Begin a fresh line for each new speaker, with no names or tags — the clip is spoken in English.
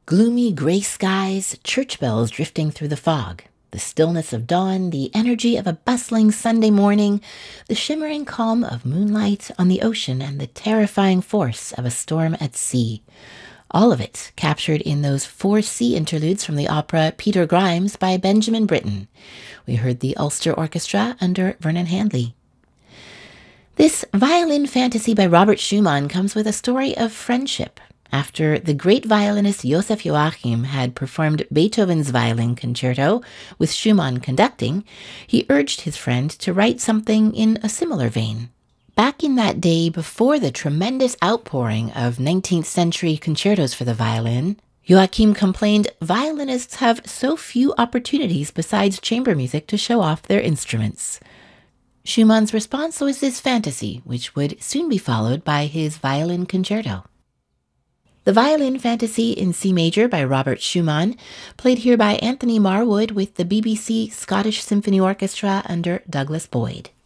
Gloomy gray skies, church bells drifting through the fog, the stillness of dawn, the energy of a bustling Sunday morning, the shimmering calm of moonlight on the ocean, and the terrifying force of a storm at sea. All of it captured in those four sea interludes from the opera Peter Grimes by Benjamin Britten. We heard the Ulster Orchestra under Vernon Handley. This violin fantasy by Robert Schumann comes with a story of friendship. After the great violinist Joseph Joachim had performed Beethoven's violin concerto with Schumann conducting, he urged his friend to write something in a similar vein. Back in that day, before the tremendous outpouring of 19th century concertos for the violin, Joachim complained violinists have so few opportunities besides chamber music to show off their instruments. Schumann's response was this fantasy, which would soon be followed by his violin concerto. The Violin Fantasy in C Major by Robert Schumann, played here by Anthony Marwood with the BBC Scottish Symphony Orchestra under Douglas Boyd.